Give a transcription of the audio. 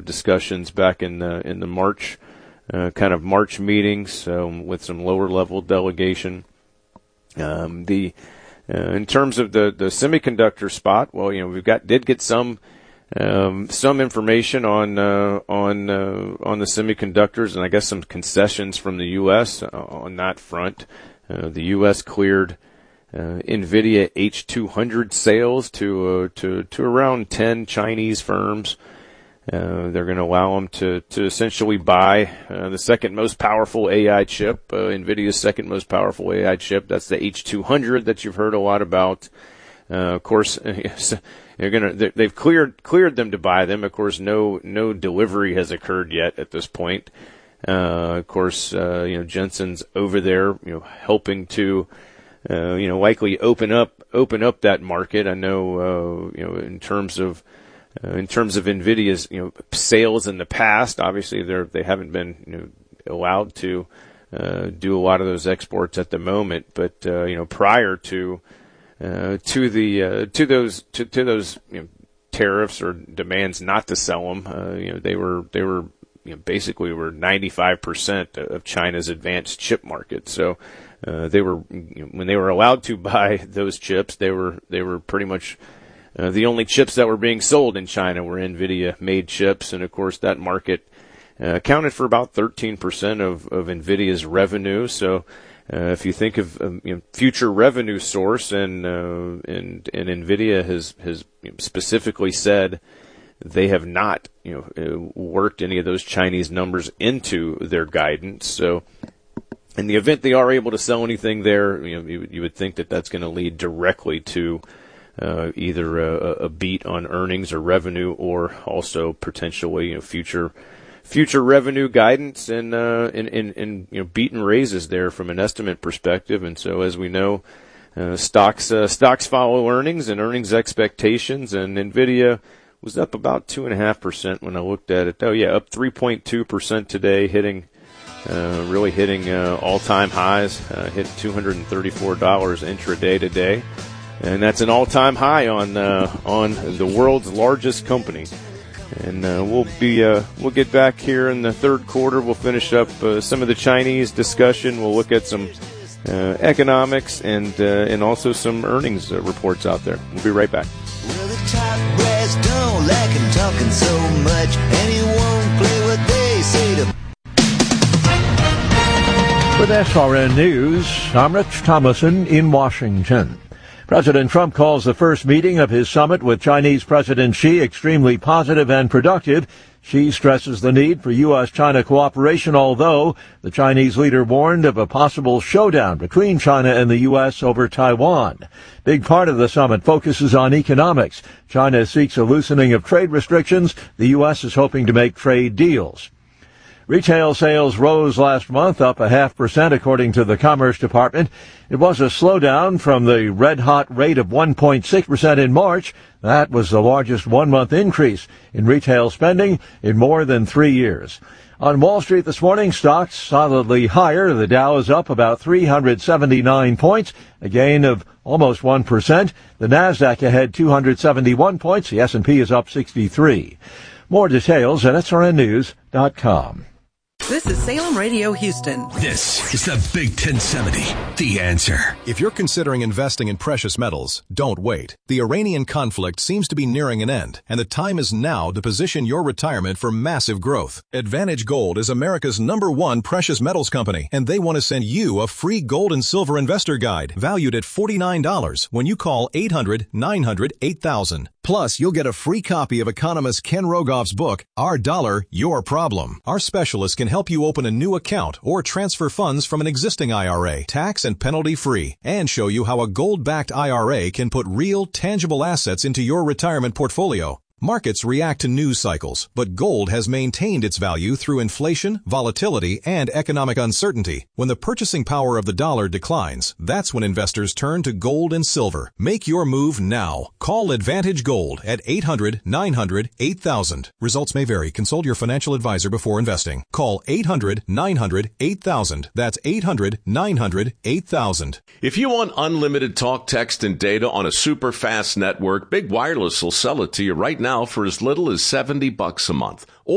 discussions back in the March kind of March meetings with some lower level delegation. In terms of the semiconductor spot, well, we did get some information on the semiconductors, and I guess some concessions from the U.S. On that front. The U.S. cleared NVIDIA H200 sales to around 10 Chinese firms. They're going to allow them to essentially buy the second most powerful AI chip, NVIDIA's second most powerful AI chip. That's the H200 that you've heard a lot about. Of course, they've cleared them to buy them. Of course, no delivery has occurred yet at this point. Of course, Jensen's over there, helping to, likely open up that market. I know, in terms of NVIDIA's, sales in the past, obviously they haven't been, allowed to, do a lot of those exports at the moment. But, prior to those tariffs or demands not to sell them, they were basically were 95% of China's advanced chip market. So, they were, when they were allowed to buy those chips, they were pretty much, the only chips that were being sold in China were NVIDIA made chips. And of course that market, accounted for about 13% of NVIDIA's revenue. So, if you think of, future revenue source and NVIDIA has specifically said they have not, worked any of those Chinese numbers into their guidance. So, in the event they are able to sell anything there, you would think that that's going to lead directly to either a beat on earnings or revenue, or also potentially future revenue guidance and beat and raises there from an estimate perspective. And so, as we know, stocks follow earnings and earnings expectations, and NVIDIA was up about 2.5% when I looked at it. Oh yeah, up 3.2% today, really hitting all-time highs, hit $234 intraday today. And that's an all-time high on the world's largest company. And we'll get back here in the third quarter. We'll finish up some of the Chinese discussion. We'll look at some economics and also some earnings reports out there. We'll be right back. Well, the top brass don't like him talking so much, and he won't play what they say to. With SRN News, I'm Rich Thomason in Washington. President Trump calls the first meeting of his summit with Chinese President Xi extremely positive and productive. Xi stresses the need for U.S.-China cooperation, although the Chinese leader warned of a possible showdown between China and the U.S. over Taiwan. Big part of the summit focuses on economics. China seeks a loosening of trade restrictions. The U.S. is hoping to make trade deals. Retail sales rose last month, up 0.5% according to the Commerce Department. It was a slowdown from the red-hot rate of 1.6% in March. That was the largest one-month increase in retail spending in more than 3 years. On Wall Street this morning, stocks solidly higher. The Dow is up about 379 points, a gain of almost 1%. The Nasdaq ahead 271 points. The S&P is up 63. More details at srnnews.com. This is Salem Radio Houston. This is the Big 1070, The Answer. If you're considering investing in precious metals, don't wait. The Iranian conflict seems to be nearing an end, and the time is now to position your retirement for massive growth. Advantage Gold is America's #1 precious metals company, and they want to send you a free gold and silver investor guide valued at $49 when you call 800-900-8000. Plus, you'll get a free copy of economist Ken Rogoff's book, Our Dollar, Your Problem. Our specialists can help you open a new account or transfer funds from an existing IRA, tax and penalty free, and show you how a gold-backed IRA can put real, tangible assets into your retirement portfolio. Markets react to news cycles, but gold has maintained its value through inflation, volatility, and economic uncertainty. When the purchasing power of the dollar declines, that's when investors turn to gold and silver. Make your move now. Call Advantage Gold at 800-900-8000. Results may vary. Consult your financial advisor before investing. Call 800-900-8000. That's 800-900-8000. If you want unlimited talk, text, and data on a super fast network, Big Wireless will sell it to you right now for as little as $70 a month.